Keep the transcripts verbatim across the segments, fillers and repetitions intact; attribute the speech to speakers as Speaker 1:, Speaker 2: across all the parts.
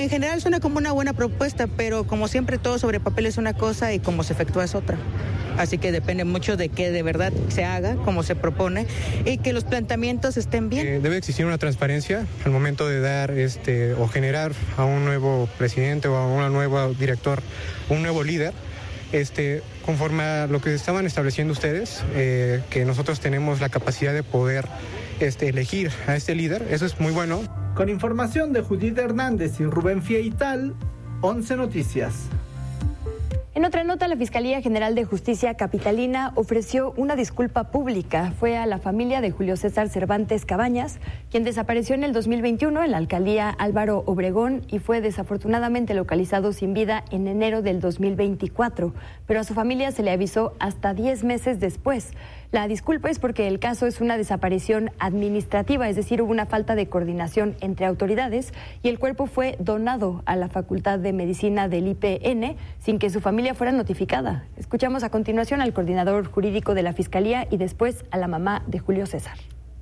Speaker 1: en general suena como una buena propuesta, pero como siempre todo sobre papel es una cosa y cómo se efectúa es otra. Así que depende mucho de que de verdad se haga, cómo se propone y que los planteamientos estén bien.
Speaker 2: Eh, debe existir una transparencia al momento de dar este o generar a un nuevo presidente o a un nuevo director, un nuevo líder, este, conforme a lo que estaban estableciendo ustedes, eh, que nosotros tenemos la capacidad de poder este, elegir a este líder. Eso es muy bueno.
Speaker 3: Con información de Judith Hernández y Rubén Fieital, once Noticias.
Speaker 4: En otra nota, la Fiscalía General de Justicia Capitalina ofreció una disculpa pública. Fue a la familia de Julio César Cervantes Cabañas, quien desapareció en el dos mil veintiuno en la alcaldía Álvaro Obregón y fue desafortunadamente localizado sin vida en enero del dos mil veinticuatro. Pero a su familia se le avisó hasta diez meses después. La disculpa es porque el caso es una desaparición administrativa, es decir, hubo una falta de coordinación entre autoridades y el cuerpo fue donado a la Facultad de Medicina del I P N sin que su familia fuera notificada. Escuchamos a continuación al coordinador jurídico de la Fiscalía y después a la mamá de Julio César.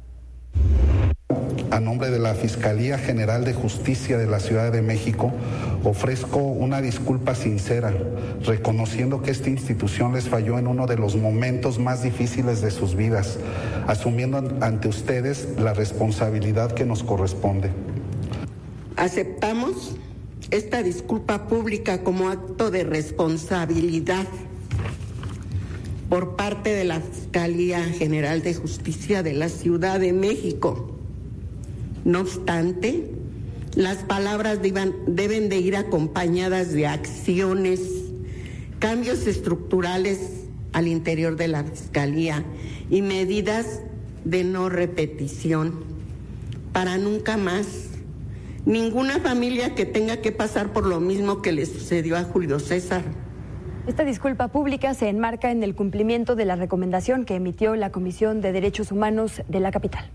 Speaker 5: A nombre de la Fiscalía General de Justicia de la Ciudad de México, ofrezco una disculpa sincera, reconociendo que esta institución les falló en uno de los momentos más difíciles de sus vidas, asumiendo ante ustedes la responsabilidad que nos corresponde.
Speaker 6: Aceptamos esta disculpa pública como acto de responsabilidad por parte de la Fiscalía General de Justicia de la Ciudad de México. No obstante, las palabras deben, deben de ir acompañadas de acciones, cambios estructurales al interior de la Fiscalía y medidas de no repetición para nunca más ninguna familia que tenga que pasar por lo mismo que le sucedió a Julio César.
Speaker 4: Esta disculpa pública se enmarca en el cumplimiento de la recomendación que emitió la Comisión de Derechos Humanos de la capital.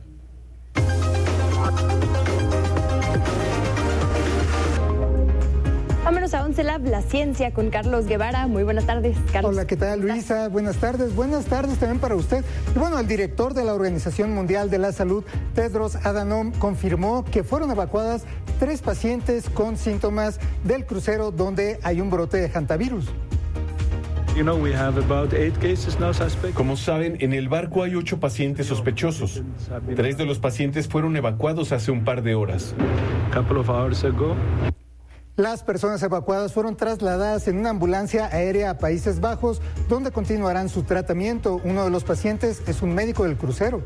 Speaker 4: Vámonos a Once Lab, la ciencia, con Carlos Guevara. Muy buenas tardes, Carlos.
Speaker 7: Hola, ¿qué tal, Luisa? Buenas tardes. Buenas tardes también para usted. Y bueno, el director de la Organización Mundial de la Salud, Tedros Adhanom, confirmó que fueron evacuadas tres pacientes con síntomas del crucero donde hay un brote de hantavirus.
Speaker 8: Como saben, en el barco hay ocho pacientes sospechosos. Tres de los pacientes fueron evacuados hace un par de horas.
Speaker 7: Las personas evacuadas fueron trasladadas en una ambulancia aérea a Países Bajos, donde continuarán su tratamiento. Uno de los pacientes es un médico del crucero.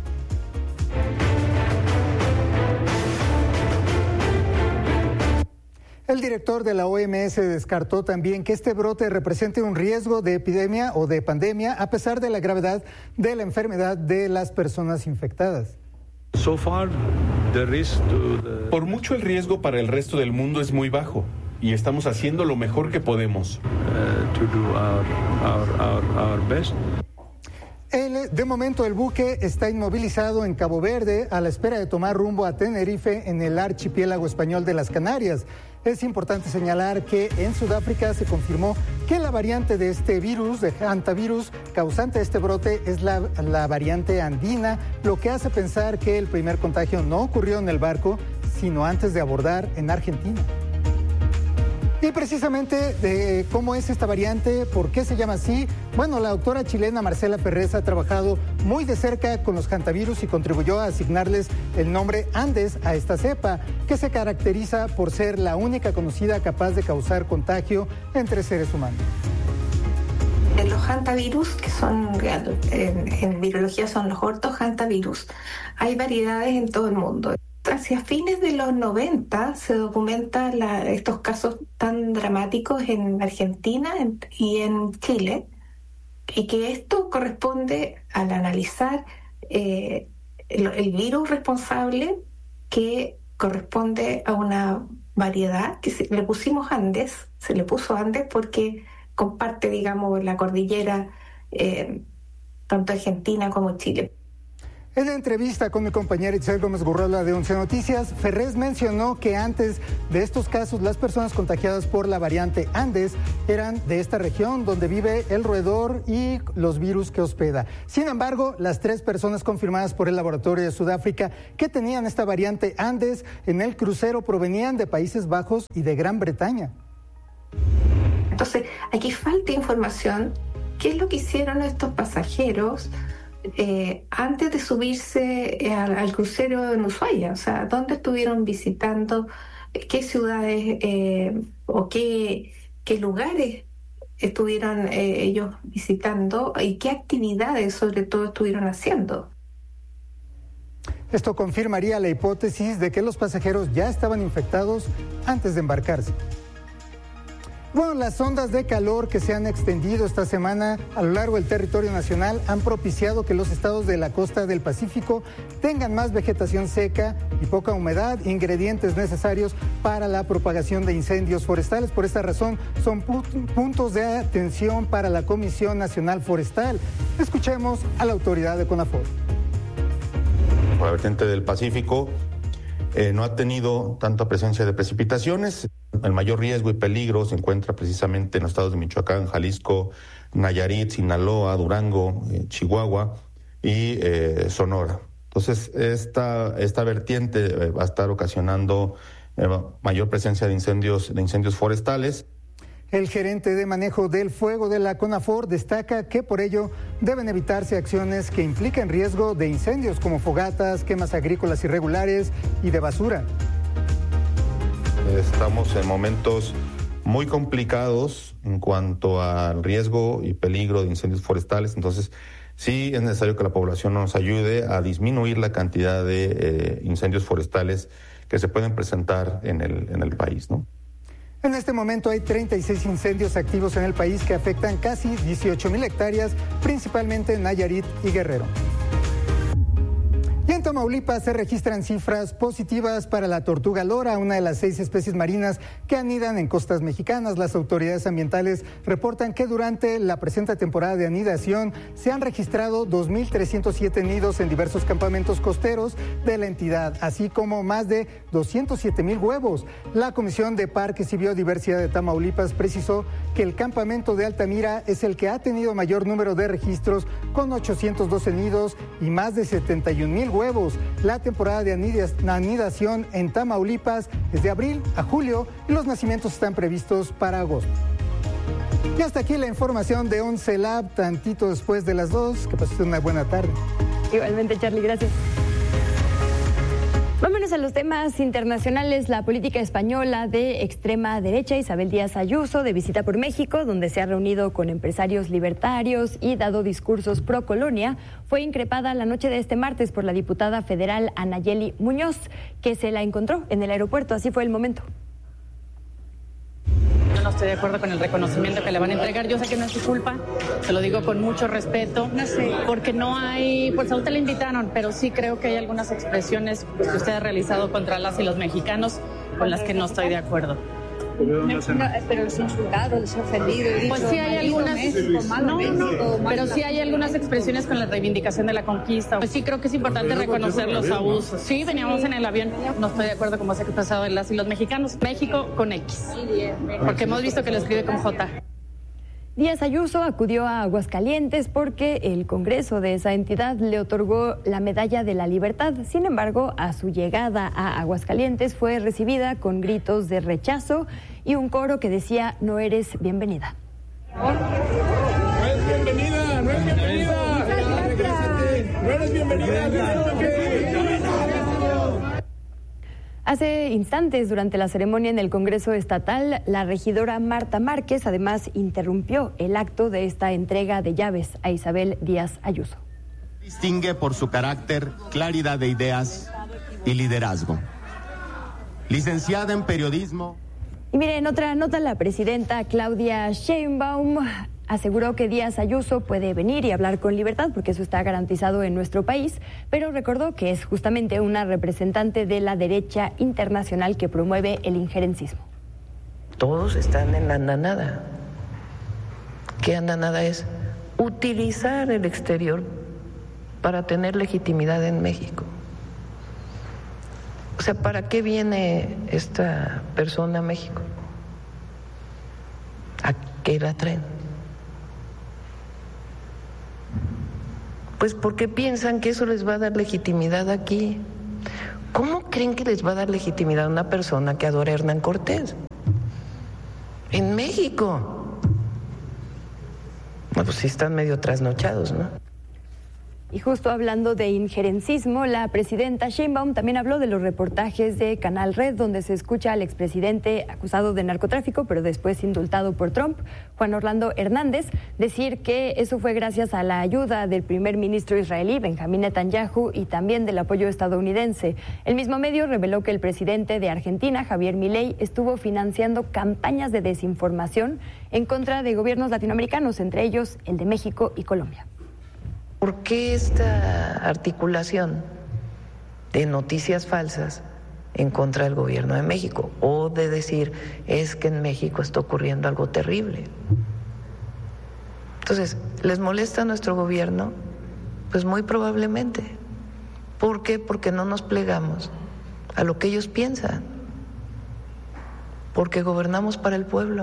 Speaker 7: El director de la O M S descartó también que este brote represente un riesgo de epidemia o de pandemia, a pesar de la gravedad de la enfermedad de las personas infectadas.
Speaker 8: So far, the risk to the... Por mucho el riesgo para el resto del mundo es muy bajo y estamos haciendo lo mejor que podemos. Uh, to do our, our, our, our best.
Speaker 7: El, de momento el buque está inmovilizado en Cabo Verde a la espera de tomar rumbo a Tenerife en el archipiélago español de las Canarias. Es importante señalar que en Sudáfrica se confirmó que la variante de este virus, de hantavirus, causante de este brote, es la, la variante andina, lo que hace pensar que el primer contagio no ocurrió en el barco, sino antes de abordar en Argentina. Y precisamente de cómo es esta variante, por qué se llama así. Bueno, la doctora chilena Marcela Ferrez ha trabajado muy de cerca con los hantavirus y contribuyó a asignarles el nombre Andes a esta cepa, que se caracteriza por ser la única conocida capaz de causar contagio entre seres humanos.
Speaker 9: Los hantavirus, que son en, en virología son los ortohantavirus, hay variedades en todo el mundo. Hacia fines de los noventa se documentan la, estos casos tan dramáticos en Argentina en, y en Chile, y que esto corresponde al analizar eh, el, el virus responsable, que corresponde a una variedad que se, le pusimos Andes, se le puso Andes porque comparte, digamos, la cordillera eh, tanto Argentina como Chile.
Speaker 7: En la entrevista con mi compañera Itzel Gómez Gurrola de Once Noticias, Ferrés mencionó que antes de estos casos las personas contagiadas por la variante Andes eran de esta región donde vive el roedor y los virus que hospeda. Sin embargo, las tres personas confirmadas por el laboratorio de Sudáfrica que tenían esta variante Andes en el crucero provenían de Países Bajos y de Gran Bretaña.
Speaker 9: Entonces, aquí falta información. ¿Qué es lo que hicieron estos pasajeros Eh, antes de subirse al, al crucero en Ushuaia? O sea, ¿dónde estuvieron visitando? ¿Qué ciudades eh, o qué, qué lugares estuvieron eh, ellos visitando? ¿Y qué actividades sobre todo estuvieron haciendo?
Speaker 7: Esto confirmaría la hipótesis de que los pasajeros ya estaban infectados antes de embarcarse. Bueno, las ondas de calor que se han extendido esta semana a lo largo del territorio nacional han propiciado que los estados de la costa del Pacífico tengan más vegetación seca y poca humedad, ingredientes necesarios para la propagación de incendios forestales. Por esta razón, son puntos de atención para la Comisión Nacional Forestal. Escuchemos a la autoridad de CONAFOR.
Speaker 10: La vertiente del Pacífico eh, no ha tenido tanta presencia de precipitaciones. El mayor riesgo y peligro se encuentra precisamente en los estados de Michoacán, Jalisco, Nayarit, Sinaloa, Durango, eh, Chihuahua y eh, Sonora. Entonces, esta, esta vertiente eh, va a estar ocasionando eh, mayor presencia de incendios, de incendios forestales.
Speaker 7: El gerente de manejo del fuego de la CONAFOR destaca que por ello deben evitarse acciones que impliquen riesgo de incendios como fogatas, quemas agrícolas irregulares y de basura.
Speaker 10: Estamos en momentos muy complicados en cuanto al riesgo y peligro de incendios forestales, entonces sí es necesario que la población nos ayude a disminuir la cantidad de eh, incendios forestales que se pueden presentar en el, en el país, ¿no?
Speaker 7: En este momento hay treinta y seis incendios activos en el país que afectan casi dieciocho mil hectáreas, principalmente en Nayarit y Guerrero. Y en Tamaulipas se registran cifras positivas para la tortuga lora, una de las seis especies marinas que anidan en costas mexicanas. Las autoridades ambientales reportan que durante la presente temporada de anidación se han registrado dos mil trescientos siete nidos en diversos campamentos costeros de la entidad, así como más de doscientos siete mil huevos. La Comisión de Parques y Biodiversidad de Tamaulipas precisó que el campamento de Altamira es el que ha tenido mayor número de registros, con ochocientos doce nidos y más de setenta y un mil huevos. La temporada de anidación en Tamaulipas es de abril a julio y los nacimientos están previstos para agosto. Y hasta aquí la información de Once Lab, tantito después de las dos. Que pasen una buena tarde.
Speaker 4: Igualmente, Charlie, gracias. Vámonos a los temas internacionales. La política española de extrema derecha, Isabel Díaz Ayuso, de visita por México, donde se ha reunido con empresarios libertarios y dado discursos pro colonia, fue increpada la noche de este martes por la diputada federal Anayeli Muñoz, que se la encontró en el aeropuerto. Así fue el momento.
Speaker 11: Yo no estoy de acuerdo con el reconocimiento que le van a entregar. Yo sé que no es su culpa, se lo digo con mucho respeto, no sé, porque no hay, pues a usted le invitaron, pero sí creo que hay algunas expresiones pues, que usted ha realizado contra las y los mexicanos con las que no estoy de acuerdo.
Speaker 12: No, pero los insultados, los ofendidos.
Speaker 11: Pues sí hay algunas, no, no, pero sí hay algunas expresiones con la reivindicación de la conquista. Pues sí creo que es importante reconocer los abusos. Sí, veníamos en el avión, no estoy de acuerdo como se ha expresado en las y los mexicanos. México con X, porque hemos visto que lo escribe con J.
Speaker 4: Díaz Ayuso acudió a Aguascalientes porque el Congreso de esa entidad le otorgó la Medalla de la Libertad. Sin embargo, a su llegada a Aguascalientes fue recibida con gritos de rechazo y un coro que decía: no eres bienvenida.
Speaker 13: No eres bienvenida, no eres bienvenida. No eres bienvenida.
Speaker 4: Hace instantes, durante la ceremonia en el Congreso Estatal, la regidora Marta Márquez además interrumpió el acto de esta entrega de llaves a Isabel Díaz Ayuso.
Speaker 14: Distingue por su carácter, claridad de ideas y liderazgo. Licenciada en periodismo.
Speaker 4: Y mire, en otra nota, la presidenta Claudia Sheinbaum aseguró que Díaz Ayuso puede venir y hablar con libertad porque eso está garantizado en nuestro país, pero recordó que es justamente una representante de la derecha internacional que promueve el injerencismo.
Speaker 15: Todos están en la andanada. ¿Qué andanada es? Utilizar el exterior para tener legitimidad en México. O sea, ¿para qué viene esta persona a México? ¿A qué la traen? Pues porque piensan que eso les va a dar legitimidad aquí. ¿Cómo creen que les va a dar legitimidad a una persona que adora a Hernán Cortés? En México. Bueno, pues sí están medio trasnochados, ¿no?
Speaker 4: Y justo hablando de injerencismo, la presidenta Sheinbaum también habló de los reportajes de Canal Red, donde se escucha al expresidente acusado de narcotráfico, pero después indultado por Trump, Juan Orlando Hernández, decir que eso fue gracias a la ayuda del primer ministro israelí, Benjamín Netanyahu, y también del apoyo estadounidense. El mismo medio reveló que el presidente de Argentina, Javier Milei, estuvo financiando campañas de desinformación en contra de gobiernos latinoamericanos, entre ellos el de México y Colombia.
Speaker 15: ¿Por qué esta articulación de noticias falsas en contra del gobierno de México? O de decir, es que en México está ocurriendo algo terrible. Entonces, ¿les molesta a nuestro gobierno? Pues muy probablemente. ¿Por qué? Porque no nos plegamos a lo que ellos piensan. Porque gobernamos para el pueblo.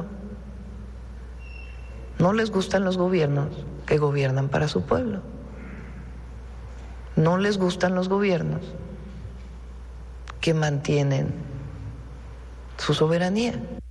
Speaker 15: No les gustan los gobiernos que gobiernan para su pueblo. No les gustan los gobiernos que mantienen su soberanía.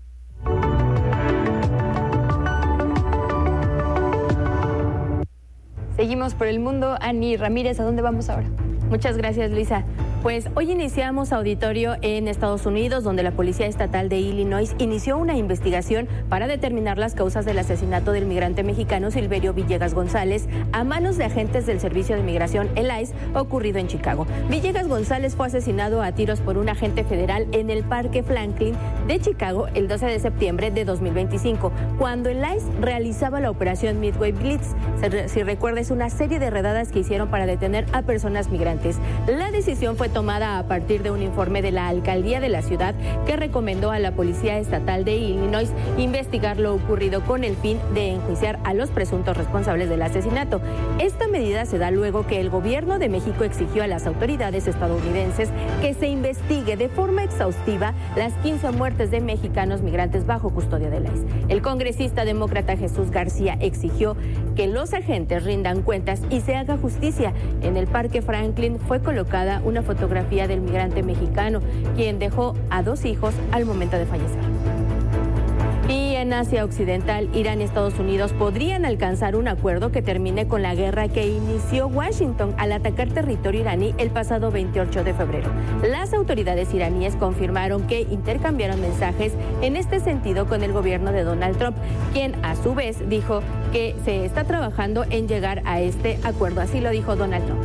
Speaker 4: Seguimos por el mundo. Ani Ramírez, ¿a dónde vamos ahora?
Speaker 16: Muchas gracias, Luisa. Pues hoy iniciamos auditorio en Estados Unidos, donde la Policía Estatal de Illinois inició una investigación para determinar las causas del asesinato del migrante mexicano Silverio Villegas González a manos de agentes del Servicio de Migración, el I C E, ocurrido en Chicago. Villegas González fue asesinado a tiros por un agente federal en el Parque Franklin de Chicago el doce de septiembre de dos mil veinticinco, cuando el I C E realizaba la operación Midway Blitz. Si recuerdas, una serie de redadas que hicieron para detener a personas migrantes. La decisión fue tomada a partir de un informe de la alcaldía de la ciudad que recomendó a la Policía Estatal de Illinois investigar lo ocurrido con el fin de enjuiciar a los presuntos responsables del asesinato. Esta medida se da luego que el gobierno de México exigió a las autoridades estadounidenses que se investigue de forma exhaustiva las quince muertes de mexicanos migrantes bajo custodia del I C E. El congresista demócrata Jesús García exigió que los agentes rindan cuentas y se haga justicia. En el Parque Franklin fue colocada una fotografía del migrante mexicano, quien dejó a dos hijos al momento de fallecer. Y en Asia Occidental, Irán y Estados Unidos podrían alcanzar un acuerdo que termine con la guerra que inició Washington al atacar territorio iraní el pasado veintiocho de febrero. Las autoridades iraníes confirmaron que intercambiaron mensajes en este sentido con el gobierno de Donald Trump, quien a su vez dijo que se está trabajando en llegar a este acuerdo. Así lo dijo Donald Trump.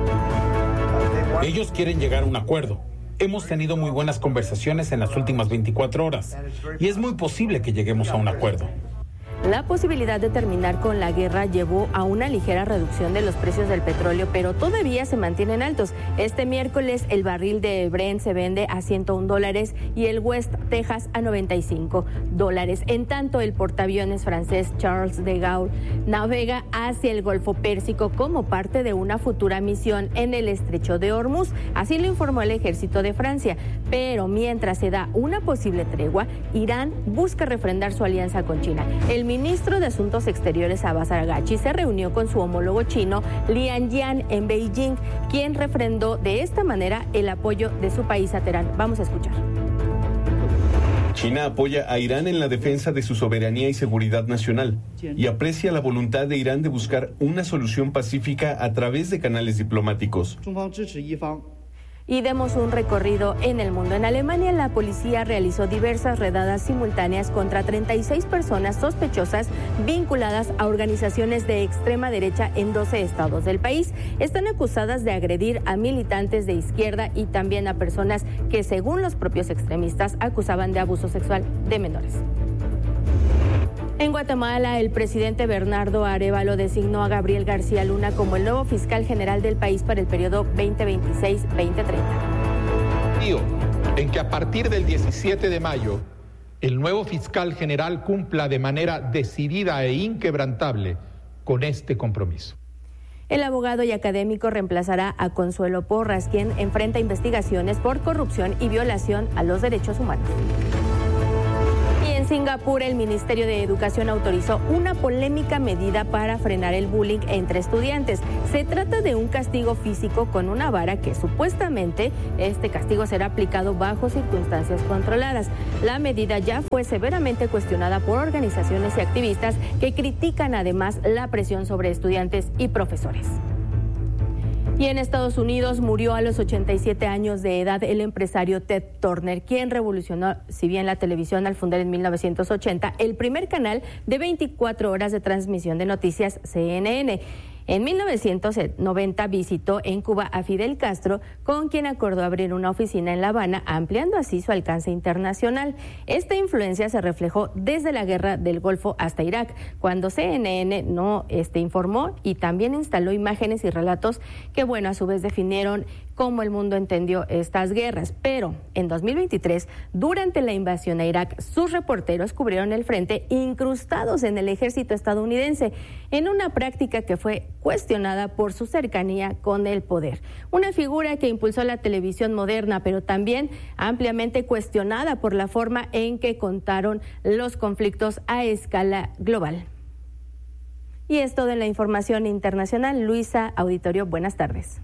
Speaker 17: Ellos quieren llegar a un acuerdo. Hemos tenido muy buenas conversaciones en las últimas veinticuatro horas y es muy posible que lleguemos a un acuerdo.
Speaker 16: La posibilidad de terminar con la guerra llevó a una ligera reducción de los precios del petróleo, pero todavía se mantienen altos. Este miércoles el barril de Brent se vende a ciento un dólares y el West Texas a noventa y cinco dólares. En tanto, el portaaviones francés Charles de Gaulle navega hacia el Golfo Pérsico como parte de una futura misión en el Estrecho de Hormuz. Así lo informó el ejército de Francia. Pero mientras se da una posible tregua, Irán busca refrendar su alianza con China. El ministro de Asuntos Exteriores Abbas Araghchi se reunió con su homólogo chino Lian Jian en Beijing, quien refrendó de esta manera el apoyo de su país a Teherán. Vamos a escuchar.
Speaker 8: China apoya a Irán en la defensa de su soberanía y seguridad nacional y aprecia la voluntad de Irán de buscar una solución pacífica a través de canales diplomáticos.
Speaker 16: Y demos un recorrido en el mundo. En Alemania, la policía realizó diversas redadas simultáneas contra treinta y seis personas sospechosas vinculadas a organizaciones de extrema derecha en doce estados del país. Están acusadas de agredir a militantes de izquierda y también a personas que, según los propios extremistas, acusaban de abuso sexual de menores. En Guatemala, el presidente Bernardo Arévalo designó a Gabriel García Luna como el nuevo fiscal general del país para el periodo veinte veintiséis a veinte treinta.
Speaker 18: En que a partir del diecisiete de mayo, el nuevo fiscal general cumpla de manera decidida e inquebrantable con este compromiso.
Speaker 16: El abogado y académico reemplazará a Consuelo Porras, quien enfrenta investigaciones por corrupción y violación a los derechos humanos. En Singapur, el Ministerio de Educación autorizó una polémica medida para frenar el bullying entre estudiantes. Se trata de un castigo físico con una vara que supuestamente este castigo será aplicado bajo circunstancias controladas. La medida ya fue severamente cuestionada por organizaciones y activistas que critican además la presión sobre estudiantes y profesores. Y en Estados Unidos murió a los ochenta y siete años de edad el empresario Ted Turner, quien revolucionó, si bien la televisión al fundar en mil novecientos ochenta, el primer canal de veinticuatro horas de transmisión de noticias C N N. En mil novecientos noventa visitó en Cuba a Fidel Castro, con quien acordó abrir una oficina en La Habana, ampliando así su alcance internacional. Esta influencia se reflejó desde la Guerra del Golfo hasta Irak, cuando C N N no este, informó y también instaló imágenes y relatos que, bueno, a su vez definieron cómo el mundo entendió estas guerras. Pero en dos mil veintitrés, durante la invasión a Irak, sus reporteros cubrieron el frente incrustados en el ejército estadounidense, en una práctica que fue cuestionada por su cercanía con el poder. Una figura que impulsó la televisión moderna, pero también ampliamente cuestionada por la forma en que contaron los conflictos a escala global. Y es todo en la información internacional. Luisa, auditorio, buenas tardes.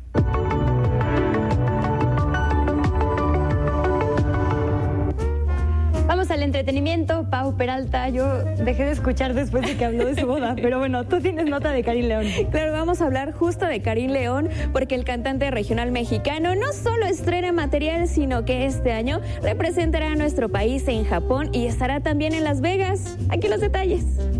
Speaker 16: Vamos al entretenimiento. Pau Peralta, yo dejé de escuchar después de que habló de su boda, pero bueno, tú tienes nota de Karim León.
Speaker 19: Claro, vamos a hablar justo de Karim León, porque el cantante regional mexicano no solo estrena material, sino que este año representará a nuestro país en Japón y estará también en Las Vegas. Aquí los detalles.